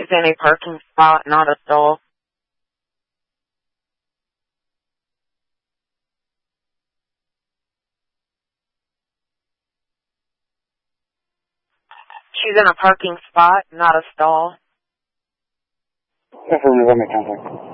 She's in a parking spot, not a stall. She's in a parking spot, not a stall. Yes, sir, let me contact.